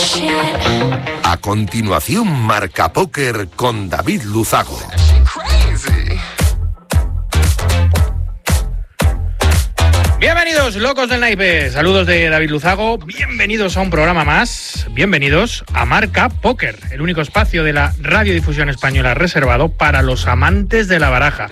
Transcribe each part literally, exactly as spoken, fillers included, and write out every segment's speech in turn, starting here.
A continuación, Marca Póker con David Luzago. Bienvenidos, locos del naipe. Saludos de David Luzago. Bienvenidos a un programa más. Bienvenidos a Marca Póker, el único espacio de la radiodifusión española reservado para los amantes de la baraja.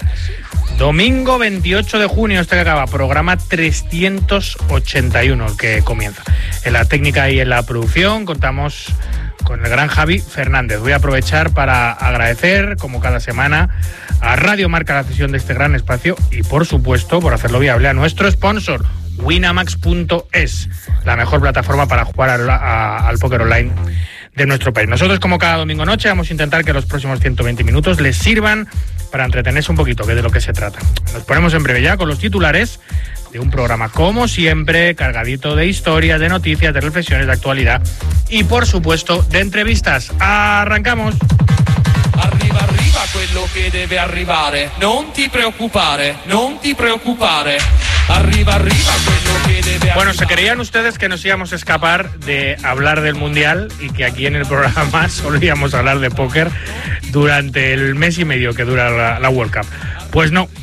Domingo veintiocho de junio, este que acaba, programa trescientos ochenta y uno que comienza. En la técnica y en la producción contamos con el gran Javi Fernández. Voy a aprovechar para agradecer, como cada semana, a Radio Marca la cesión de este gran espacio y, por supuesto, por hacerlo viable, a nuestro sponsor, Winamax punto es, la mejor plataforma para jugar al, a, al póker online de nuestro país. Nosotros, como cada domingo noche, vamos a intentar que los próximos ciento veinte minutos les sirvan para entretenerse un poquito, que es de lo que se trata. Nos ponemos en breve ya con los titulares de un programa, como siempre, cargadito de historias, de noticias, de reflexiones, de actualidad y, por supuesto, de entrevistas. ¡Arrancamos! Arriva, arriva quello che deve arrivare. Non ti preoccupare, non ti preoccupare. Arriba, arriba quello que debe arribar. Bueno, se creían ustedes que nos íbamos a escapar de hablar del Mundial y que aquí en el programa solo íbamos a hablar de póker durante el mes y medio que dura la, la World Cup. Pues no.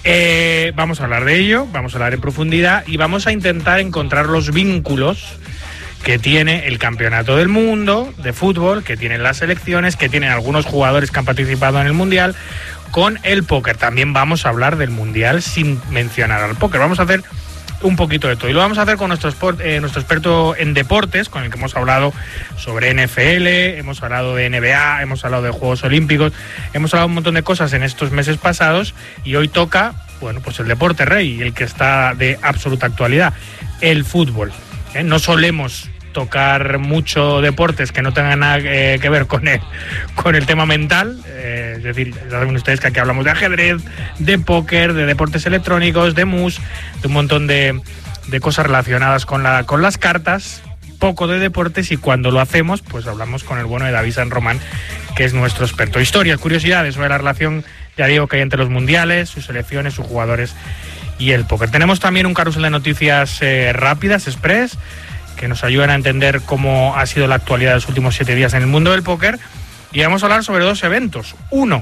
Eh, vamos a hablar de ello, vamos a hablar en profundidad y vamos a intentar encontrar los vínculos que tiene el Campeonato del Mundo de fútbol, que tienen las selecciones, que tienen algunos jugadores que han participado en el Mundial, con el póker. También vamos a hablar del Mundial sin mencionar al póker. Vamos a hacer un poquito de todo. Y lo vamos a hacer con nuestro, sport, eh, nuestro experto en deportes, con el que hemos hablado sobre N F L, hemos hablado de N B A, hemos hablado de Juegos Olímpicos, hemos hablado un montón de cosas en estos meses pasados y hoy toca, bueno, pues el deporte rey, el que está de absoluta actualidad, el fútbol. ¿eh? No solemos tocar mucho deportes que no tengan nada eh, que ver con el, con el tema mental, eh, es decir, saben ustedes que aquí hablamos de ajedrez, de póker, de deportes electrónicos, de mus, de un montón de, de cosas relacionadas con, la, con las cartas, poco de deportes, y cuando lo hacemos, pues hablamos con el bueno de David San Román, que es nuestro experto. Historias, curiosidades sobre la relación, ya digo, que hay entre los mundiales, sus selecciones, sus jugadores y el póker. Tenemos también un carrusel de noticias eh, rápidas, express, que nos ayudan a entender cómo ha sido la actualidad de los últimos siete días en el mundo del póker. Y vamos a hablar sobre dos eventos. Uno,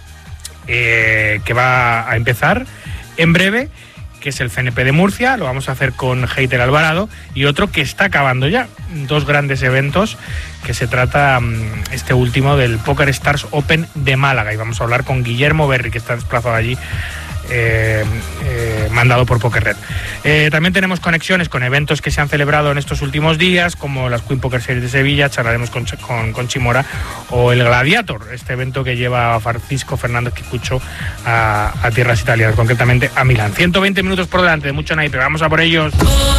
eh, que va a empezar en breve, que es el C N P de Murcia, lo vamos a hacer con Heitor Alvarado, y otro que está acabando ya. Dos grandes eventos, que se trata este último del Poker Stars Open de Málaga. Y vamos a hablar con Guillermo Berri, que está desplazado allí, Eh, eh, mandado por PokerRed. Eh, también tenemos conexiones con eventos que se han celebrado en estos últimos días, como las Queen Poker Series de Sevilla, charlaremos con, con, con Chimora, o el Gladiator, este evento que lleva a Francisco Fernández Kikucho a, a tierras italianas, concretamente a Milán. ciento veinte minutos por delante de mucho naipe, vamos a por ellos.